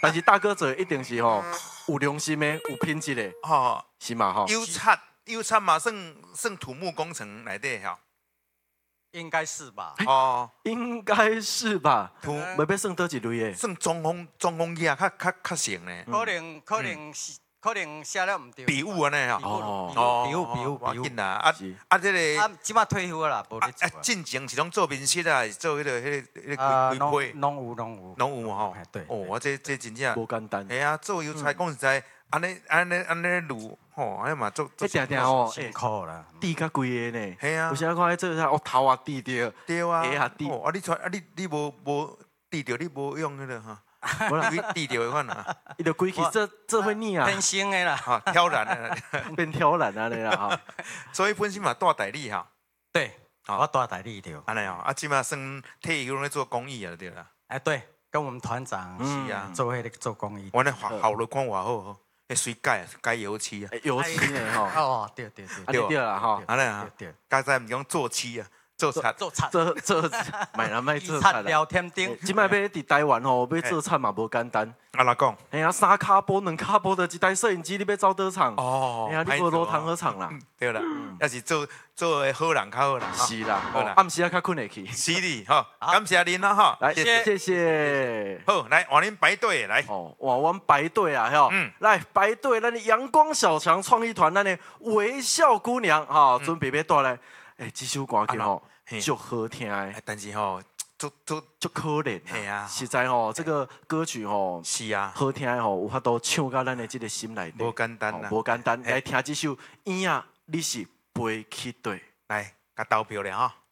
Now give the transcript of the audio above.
但是大哥做一定是吼有良心的、有品质的， 吼， 是嘛吼？ 优产嘛，算土木工程内底吼。 应该是吧？ 哦， 应该是吧？ 土未必算倒一类的。 算中风业较成呢。 可能写了唔对。 比武安尼吼。 比武。 要紧啦，这个啊，即马退休啦，无咧做。 进前是拢做面试啊，做迄个规批。 拢有吼。 对。 哦，我这真正无简单。 系啊，做油菜讲实在，安尼路吼，安尼嘛做。 一定哦， 辛苦啦。 地较贵的呢。 系啊。 有时看迄做啥，哦头啊地着。 对啊。 下啊地。 哦，你无地着，你无用迄个哈。无啦，地着的款啊。 伊就规气这会腻啊。 天生的啦。 哈，挑染的。 变挑染啊，你啦哈。 所以本身嘛大代理哈。 对。我大代理对。 安尼哦，即马算退休咧做公益啊，对啦。 哎，对，跟我们团长是啊， 做迄个做公益。 我那好了看偌好，迄水改油漆啊。 油漆呢吼。 哦，对。 对啦哈。 安尼啊。对。刚才毋讲做漆啊。做菜， 买来卖做菜聊天顶。 即摆要伫台湾吼，要做菜嘛无简单。 安怎讲？ 哎呀，3卡波、2卡波的一台摄影机，你要走倒场？ 哦。 哎呀，你无路通好场啦。 对啦，要是做好人较好啦。 是啦，暗时啊较困会去。 是哩，吼，感谢您啦，吼。 来，谢谢。 好，来换恁排队来。 哦，哇，阮排队啊，吼。来排队，咱的阳光小强创意团，咱的微笑姑娘，哈，准备要带来。哎，这首歌曲吼，足好听的， 但是吼，足可怜。 系啊， 实在吼，这个歌曲吼， 是啊， 好听的吼，有法度唱到咱的这个心内底。 无简单啦， 无简单。来听这首《影仔，你是飞去对》。 来，甲投票了哈。